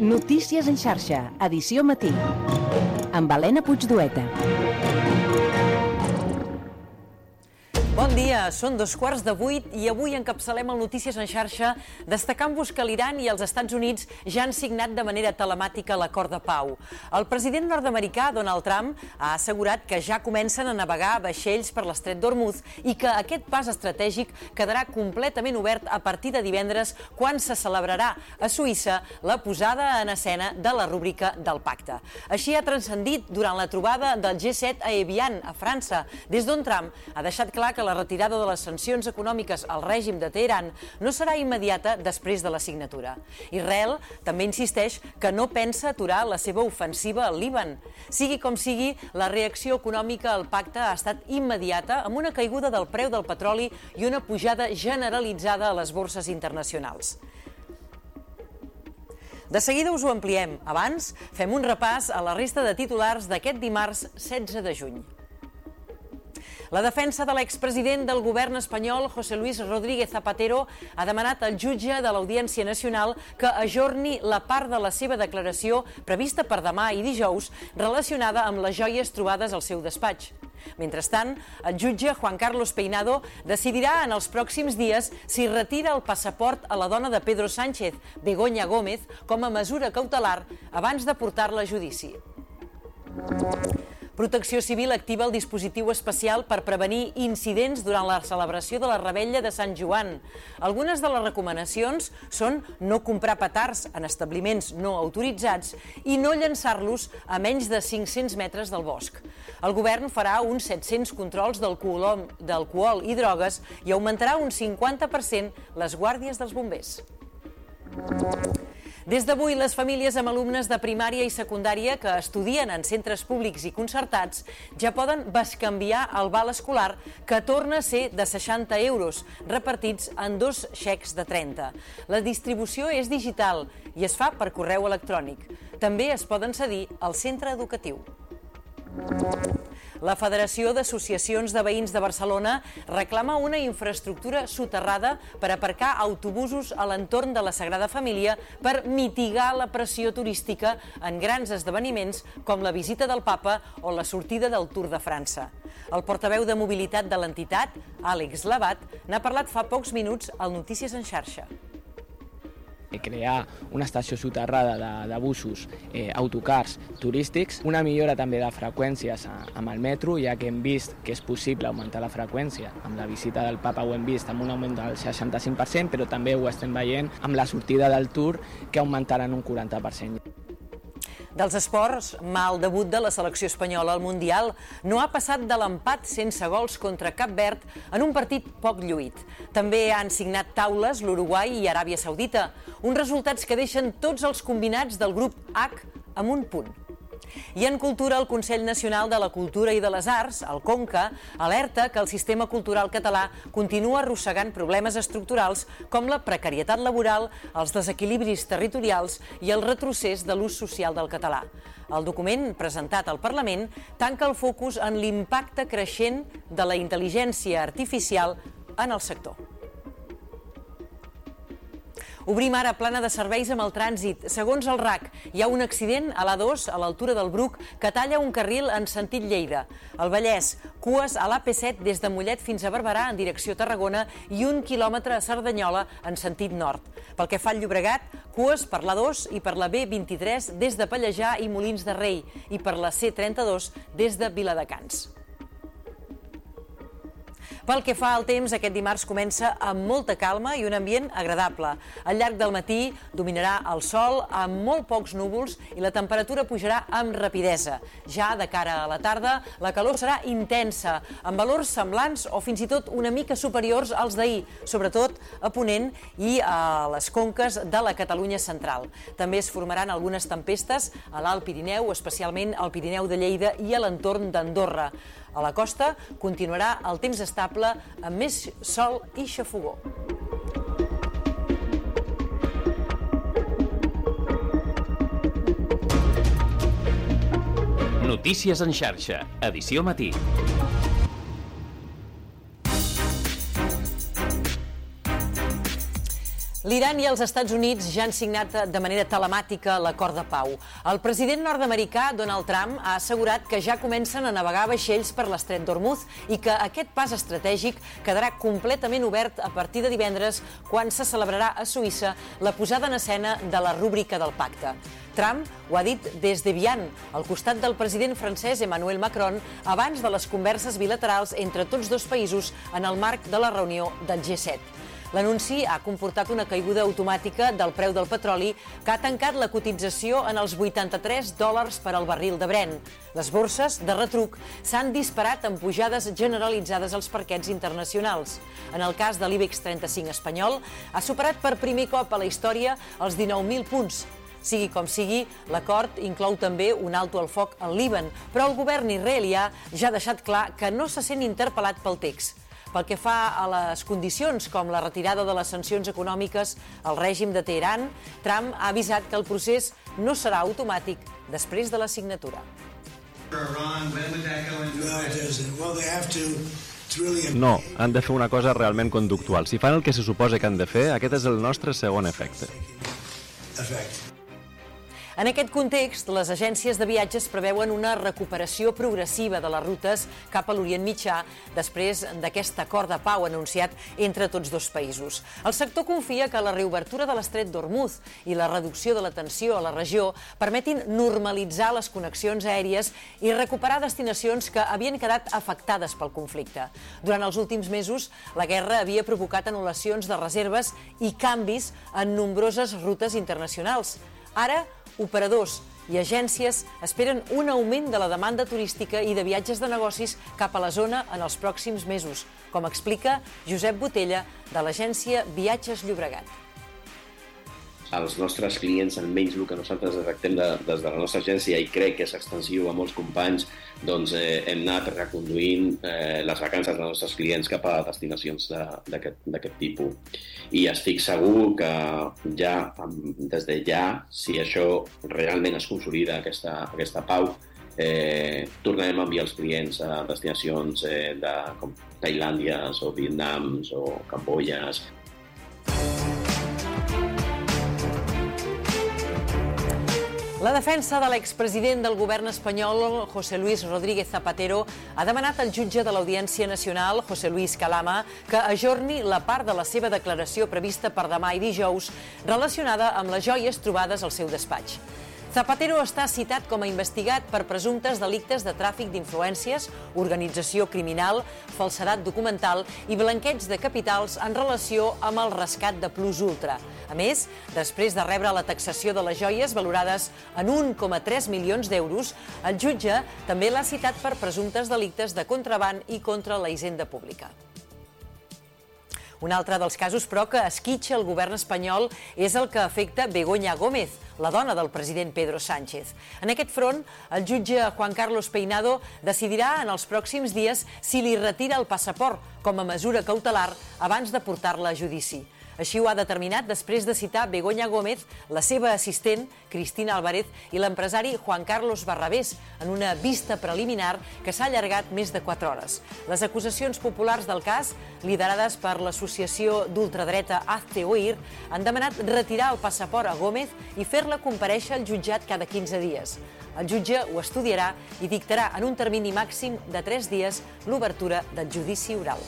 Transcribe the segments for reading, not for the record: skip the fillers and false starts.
Notícies en xarxa, edició matí, amb Helena Puigdueta. Bon dia, són 7:15 i avui encapçalem el Notícies en xarxa destacant-vos que l'Iran i els Estats Units ja han signat de manera telemàtica l'acord de pau. El president nord-americà, Donald Trump, ha assegurat que ja comencen a navegar vaixells per l'estret d'Hormuz i que aquest pas estratègic quedarà completament obert a partir de divendres, quan se celebrarà a Suïssa la posada en escena de la rúbrica del pacte. Així ha transcendit durant la trobada del G7 a Evian, a França, des d'on Trump ha deixat clar que la retirada de les sancions econòmiques al règim de Teheran no serà immediata després de la signatura. Israel també insisteix que no pensa aturar la seva ofensiva al Líban. Sigui com sigui, la reacció econòmica al pacte ha estat immediata, amb una caiguda del preu del petroli i una pujada generalitzada a les borses internacionals. De seguida us ho ampliem. Abans, fem un repàs a la resta de titulars d'aquest dimarts 16 de juny. La defensa de l'expresident del govern espanyol, José Luis Rodríguez Zapatero, ha demanat al jutge de l'Audiència Nacional que ajorni la part de la seva declaració prevista per demà i dijous relacionada amb les joies trobades al seu despatx. Mentrestant, el jutge Juan Carlos Peinado decidirà en els pròxims dies si retira el passaport a la dona de Pedro Sánchez, Begoña Gómez, com a mesura cautelar abans de portar-la a judici. Protecció Civil activa el dispositiu especial per prevenir incidents durant la celebració de la Revetlla de Sant Joan. Algunes de les recomanacions són no comprar petards en establiments no autoritzats i no llançar-los a menys de 500 metres del bosc. El govern farà uns 700 controls d'alcohol i drogues i augmentarà un 50% les guàrdies dels bombers. Des d'avui, les famílies amb alumnes de primària i secundària que estudien en centres públics i concertats ja poden bescanviar el val escolar, que torna a ser de 60 euros, repartits en 2 xecs de 30. La distribució és digital i es fa per correu electrònic. També es poden cedir al centre educatiu. La Federació d'Associacions de Veïns de Barcelona reclama una infraestructura soterrada per aparcar autobusos a l'entorn de la Sagrada Família per mitigar la pressió turística en grans esdeveniments com la visita del Papa o la sortida del Tour de França. El portaveu de mobilitat de l'entitat, Àlex Labat, n'ha parlat fa pocs minuts al Notícies en xarxa. Crear una estació soterrada de busos, autocars turístics, una millora també de freqüències amb el metro, ja que hem vist que és possible augmentar la freqüència. Amb la visita del Papa ho hem vist amb un augment del 65%, però també ho estem veient amb la sortida del Tour, que augmentaran un 40%. Dels esports, mal debut de la selecció espanyola al Mundial. No ha passat de l'empat sense gols contra Cap Verd en un partit poc lluït. També han signat taules l'Uruguai i Aràbia Saudita, uns resultats que deixen tots els combinats del grup H amb un punt. I en cultura, el Consell Nacional de la Cultura i de les Arts, el CONCA, alerta que el sistema cultural català continua arrossegant problemes estructurals com la precarietat laboral, els desequilibris territorials i el retrocés de l'ús social del català. El document, presentat al Parlament, tanca el focus en l'impacte creixent de la intel·ligència artificial en el sector. Obrim ara plana de serveis amb el trànsit. Segons el RAC, hi ha un accident a l'A2 a l'altura del Bruc que talla un carril en sentit Lleida. Al Vallès, cues a l'AP7 des de Mollet fins a Barberà en direcció Tarragona i 1 quilòmetre a Cerdanyola en sentit nord. Pel que fa al Llobregat, cues per l'A2 i per la B23 des de Pallejà i Molins de Rei i per la C32 des de Viladecans. Pel que fa al temps, aquest dimarts comença amb molta calma i un ambient agradable. Al llarg del matí dominarà el sol amb molt pocs núvols i la temperatura pujarà amb rapidesa. Ja de cara a la tarda, la calor serà intensa, amb valors semblants o fins i tot una mica superiors als d'ahir, sobretot a Ponent i a les conques de la Catalunya central. També es formaran algunes tempestes a l'Alt Pirineu, especialment al Pirineu de Lleida i a l'entorn d'Andorra. A la costa continuarà el temps estable amb més sol i xafogor. Notícies en xarxa, edició matí. L'Iran i els Estats Units ja han signat de manera telemàtica l'acord de pau. El president nord-americà, Donald Trump, ha assegurat que ja comencen a navegar vaixells per l'estret d'Hormuz i que aquest pas estratègic quedarà completament obert a partir de divendres, quan se celebrarà a Suïssa la posada en escena de la rúbrica del pacte. Trump ho ha dit des de Vian, al costat del president francès Emmanuel Macron, abans de les converses bilaterals entre tots dos països en el marc de la reunió del G7. L'anunci ha comportat una caiguda automàtica del preu del petroli, que ha tancat la cotització en els $83 per al barril de Brent. Les borses de retruc s'han disparat amb pujades generalitzades als parquets internacionals. En el cas de l'IBEX 35 espanyol, ha superat per primer cop a la història els 19.000 punts. Sigui com sigui, l'acord inclou també un alto al foc al Líban, però el govern israelià ja ha deixat clar que no se sent interpel·lat pel text. Pel que fa a les condicions, com la retirada de les sancions econòmiques al règim de Teheran, Trump ha avisat que el procés no serà automàtic després de la signatura. No, han de fer una cosa realment conductual. Si fan el que se suposa que han de fer, aquest és el nostre segon efecte. En aquest context, les agències de viatges preveuen una recuperació progressiva de les rutes cap a l'Orient Mitjà després d'aquest acord de pau anunciat entre tots dos països. El sector confia que la reobertura de l'estret d'Hormuz i la reducció de la tensió a la regió permetin normalitzar les connexions aèries i recuperar destinacions que havien quedat afectades pel conflicte. Durant els últims mesos, la guerra havia provocat anul·lacions de reserves i canvis en nombroses rutes internacionals. Ara, operadors i agències esperen un augment de la demanda turística i de viatges de negocis cap a la zona en els pròxims mesos, com explica Josep Botella, de l'agència Viatges Llobregat. Els nostres clients, almenys el que nosaltres detectem des de la nostra agència, i crec que és extensiu a molts companys, doncs hem anat reconduint les vacances dels nostres clients cap a destinacions d'aquest tipus. I estic segur que ja, des de ja, si això realment es consolida, aquesta pau, tornarem a enviar els clients a destinacions com Tailàndies o Vietnams o Cambodges. La defensa de l'expresident del govern espanyol, José Luis Rodríguez Zapatero, ha demanat al jutge de l'Audiència Nacional, José Luis Calama, que ajorni la part de la seva declaració prevista per demà i dijous relacionada amb les joies trobades al seu despatx. Zapatero està citat com a investigat per presumptes delictes de tràfic d'influències, organització criminal, falsedat documental i blanqueig de capitals en relació amb el rescat de Plus Ultra. A més, després de rebre la taxació de les joies valorades en 1,3 milions d'euros, el jutge també l'ha citat per presumptes delictes de contraban i contra la hisenda pública. Un altre dels casos, però, que esquitxa el govern espanyol és el que afecta Begoña Gómez, la dona del president Pedro Sánchez. En aquest front, el jutge Juan Carlos Peinado decidirà en els pròxims dies si li retira el passaport com a mesura cautelar abans de portar-la a judici. Així ho ha determinat després de citar Begoña Gómez, la seva assistent, Cristina Álvarez, i l'empresari Juan Carlos Barrabés, en una vista preliminar que s'ha allargat més de 4 hores. Les acusacions populars del cas, liderades per l'associació d'ultradreta Hazte Oír, han demanat retirar el passaport a Gómez i fer-la comparèixer al jutjat cada 15 dies. El jutge ho estudiarà i dictarà en un termini màxim de 3 dies l'obertura del judici oral.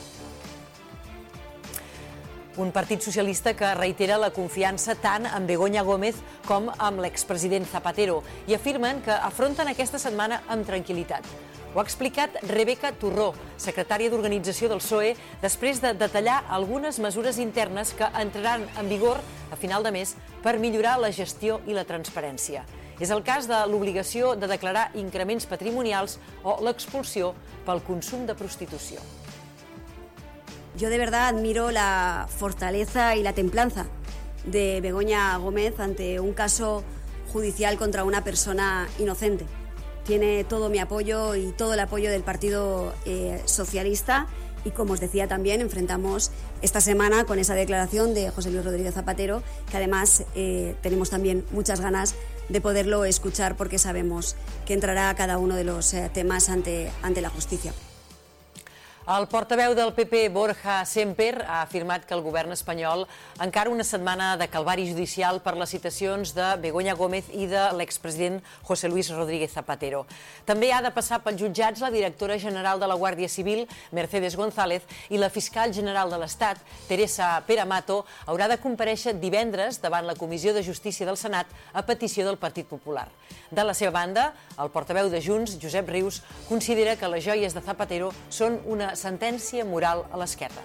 Un partit socialista que reitera la confiança tant en Begoña Gómez com amb l'expresident Zapatero i afirmen que afronten aquesta setmana amb tranquil·litat. Ho ha explicat Rebeca Turró, secretària d'Organització del PSOE, després de detallar algunes mesures internes que entraran en vigor a final de mes per millorar la gestió i la transparència. És el cas de l'obligació de declarar increments patrimonials o l'expulsió pel consum de prostitució. Yo de verdad admiro la fortaleza y la templanza de Begoña Gómez ante un caso judicial contra una persona inocente. Tiene todo mi apoyo y todo el apoyo del Partido Socialista y, como os decía, también enfrentamos esta semana con esa declaración de José Luis Rodríguez Zapatero, que además tenemos también muchas ganas de poderlo escuchar porque sabemos que entrará cada uno de los temas ante la justicia. El portaveu del PP, Borja Semper, ha afirmat que el govern espanyol encara una setmana de calvari judicial per les citacions de Begoña Gómez i de l'expresident José Luis Rodríguez Zapatero. També ha de passar pels jutjats la directora general de la Guàrdia Civil, Mercedes González, i la fiscal general de l'Estat, Teresa Peramato, haurà de comparèixer divendres davant la Comissió de Justícia del Senat a petició del Partit Popular. De la seva banda, el portaveu de Junts, Josep Rius, considera que les joies de Zapatero són una sentencia moral a la izquierda.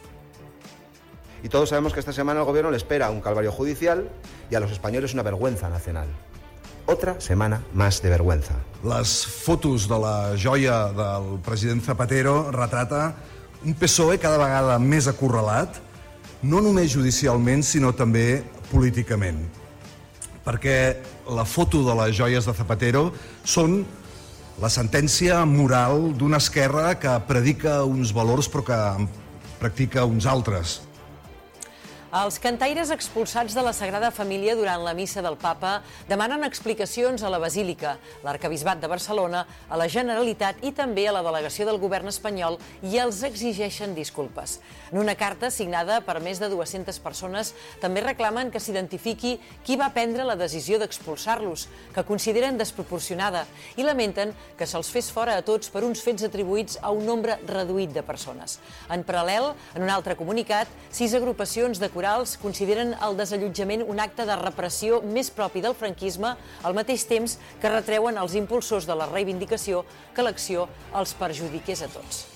Y todos sabemos que esta semana al gobierno le espera un calvario judicial y a los españoles una vergüenza nacional. Otra semana más de vergüenza. Les fotos de la joia del president Zapatero retrata un PSOE cada vegada més acorralat, no només judicialment, sinó també políticament. Perquè la foto de les joies de Zapatero són la sentència moral d'una esquerra que predica uns valors però que practica uns altres. Els cantaires expulsats de la Sagrada Família durant la missa del Papa demanen explicacions a la Basílica, l'Arquebisbat de Barcelona, a la Generalitat i també a la delegació del govern espanyol i els exigeixen disculpes. En una carta signada per més de 200 persones també reclamen que s'identifiqui qui va prendre la decisió d'expulsar-los, que consideren desproporcionada, i lamenten que se'ls fes fora a tots per uns fets atribuïts a un nombre reduït de persones. En paral·lel, en un altre comunicat, 6 agrupacions de corals consideren el desallotjament un acte de repressió més propi del franquisme, al mateix temps que retreuen als impulsors de la reivindicació que l'acció els perjudiqués a tots.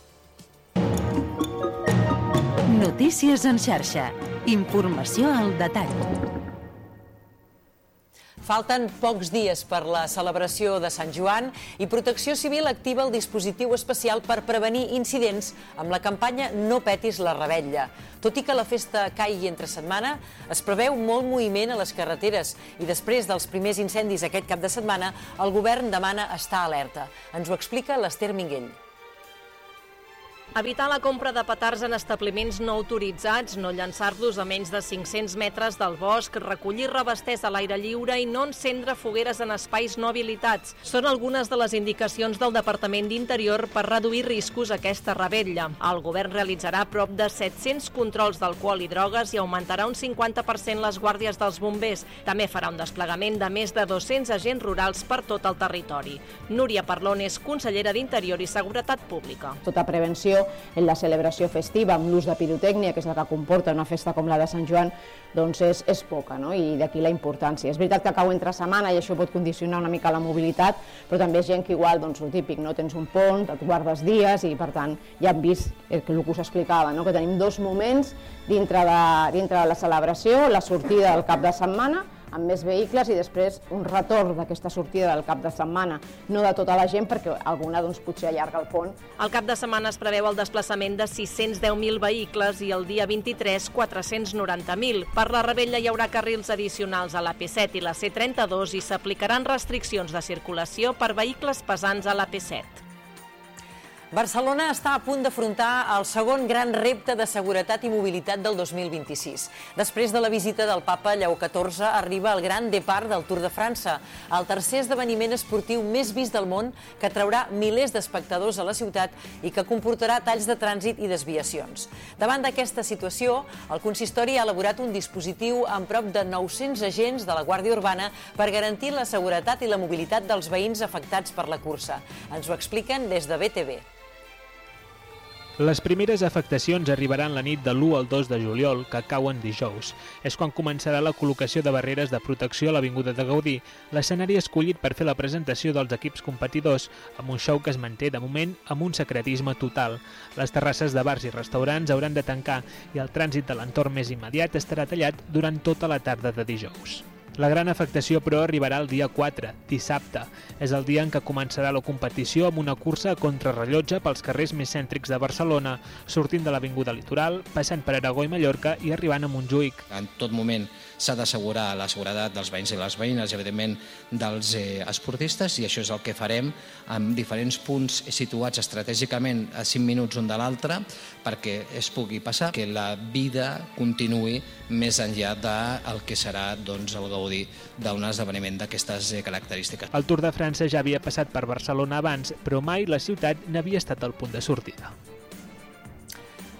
Notícies en xarxa. Informació al detall. Falten pocs dies per la celebració de Sant Joan i Protecció Civil activa el dispositiu especial per prevenir incidents amb la campanya No petis la revetlla. Tot i que la festa caigui entre setmana, es preveu molt moviment a les carreteres i després dels primers incendis aquest cap de setmana, el govern demana estar alerta. Ens ho explica l'Ester Minguell. Evitar la compra de petards en establiments no autoritzats, no llançar-los a menys de 500 metres del bosc, recollir revesters a l'aire lliure i no encendre fogueres en espais no habilitats. Són algunes de les indicacions del Departament d'Interior per reduir riscos a aquesta revetlla. El govern realitzarà prop de 700 controls d'alcohol i drogues i augmentarà un 50% les guàrdies dels bombers. També farà un desplegament de més de 200 agents rurals per tot el territori. Núria Parlon és consellera d'Interior i Seguretat Pública. Tota prevenció en la celebració festiva amb l'ús de pirotècnia, que és la que comporta una festa com la de Sant Joan, doncs és poca, no? I d'aquí la importància. És veritat que cau entre setmana i això pot condicionar una mica la mobilitat, però també és gent que igual, doncs el típic, no? Tens un pont, et guardes dies i per tant ja hem vist el que us explicava, no? Que tenim dos moments dintre de la celebració, la sortida del cap de setmana, amb més vehicles i després un retorn d'aquesta sortida del cap de setmana, no de tota la gent perquè alguna potser allarga el pont. El cap de setmana es preveu el desplaçament de 610.000 vehicles i el dia 23 490.000. Per la revetlla hi haurà carrils addicionals a l'AP7 i la C32 i s'aplicaran restriccions de circulació per vehicles pesants a l'AP7. Barcelona està a punt d'afrontar el segon gran repte de seguretat i mobilitat del 2026. Després de la visita del papa Lleó XIV, arriba el Gran Départ del Tour de França, el tercer esdeveniment esportiu més vist del món que atraurà milers d'espectadors a la ciutat i que comportarà talls de trànsit i desviacions. Davant d'aquesta situació, el consistori ha elaborat un dispositiu amb prop de 900 agents de la Guàrdia Urbana per garantir la seguretat i la mobilitat dels veïns afectats per la cursa. Ens ho expliquen des de BTV. Les primeres afectacions arribaran la nit de l'1 al 2 de juliol, que cauen dijous. És quan començarà la col·locació de barreres de protecció a l'Avinguda de Gaudí, l'escenari escollit per fer la presentació dels equips competidors, amb un show que es manté de moment amb un secretisme total. Les terrasses de bars i restaurants hauran de tancar i el trànsit de l'entorn més immediat estarà tallat durant tota la tarda de dijous. La gran afectació, però, arribarà el dia 4, dissabte. És el dia en què començarà la competició amb una cursa a contrarrellotge pels carrers més cèntrics de Barcelona, sortint de l'Avinguda Litoral, passant per Aragó i Mallorca i arribant a Montjuïc. En tot moment s'ha d'assegurar la seguretat dels veïns i les veïnes i, evidentment, dels esportistes, i això és el que farem en diferents punts situats estratègicament a 5 minuts un de l'altre perquè es pugui passar, que la vida continuï més enllà del que serà el Gaudí d'un esdeveniment d'aquestes característiques. El Tour de França ja havia passat per Barcelona abans, però mai la ciutat n'havia estat el punt de sortida.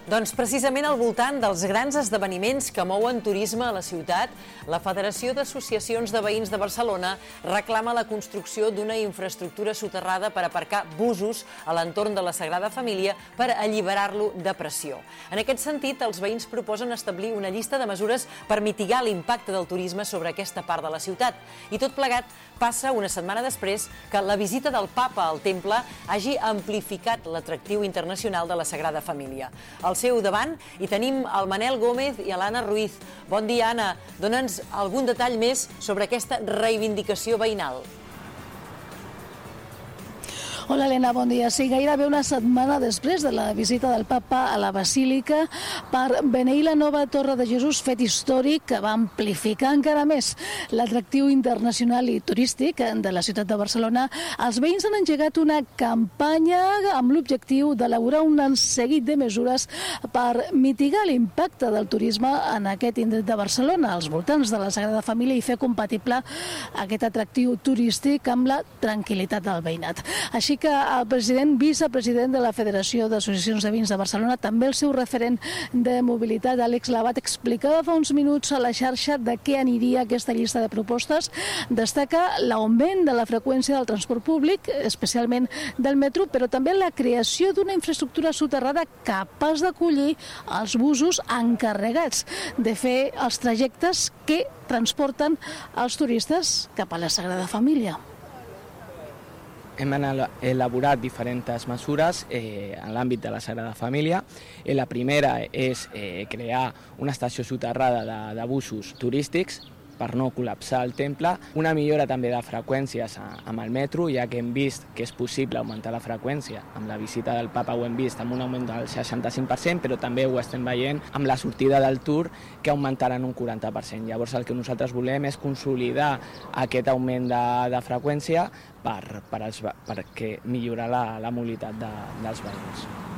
Doncs precisament al voltant dels grans esdeveniments que mouen turisme a la ciutat, la Federació d'Associacions de Veïns de Barcelona reclama la construcció d'una infraestructura soterrada per aparcar busos a l'entorn de la Sagrada Família per alliberar-lo de pressió. En aquest sentit, els veïns proposen establir una llista de mesures per mitigar l'impacte del turisme sobre aquesta part de la ciutat. I tot plegat passa una setmana després que la visita del papa al temple hagi amplificat l'atractiu internacional de la Sagrada Família. Al seu davant hi tenim el Manel Gómez i l'Anna Ruiz. Bon dia, Anna. Dóna'ns algun detall més sobre aquesta reivindicació veïnal. Hola, Helena, bon dia. Sí, gairebé una setmana després de la visita del papa a la Basílica per beneir la nova Torre de Jesús, fet històric que va amplificar encara més l'atractiu internacional i turístic de la ciutat de Barcelona, els veïns han engegat una campanya amb l'objectiu d'elaborar un seguit de mesures per mitigar l'impacte del turisme en aquest indret de Barcelona, als voltants de la Sagrada Família, i fer compatible aquest atractiu turístic amb la tranquil·litat del veïnat. Així que el vicepresident de la Federació d'Associacions de Veïns de Barcelona, també el seu referent de mobilitat, Àlex Labat, explicava fa uns minuts a la xarxa de què aniria aquesta llista de propostes. Destaca l'augment de la freqüència del transport públic, especialment del metro, però també la creació d'una infraestructura soterrada capaç d'acollir els busos encarregats de fer els trajectes que transporten els turistes cap a la Sagrada Família. Hem elaborat diferents mesures en l'àmbit de la Sagrada Família. La primera és crear una estació soterrada de busos turístics per no col·lapsar el temple, una millora també de freqüències amb el metro, ja que hem vist que és possible augmentar la freqüència. Amb la visita del papa ho hem vist amb un augment del 65%, però també ho estem veient amb la sortida del Tour, que augmentaran un 40%. Llavors el que nosaltres volem és consolidar aquest augment de freqüència perquè millorar la mobilitat dels veïns.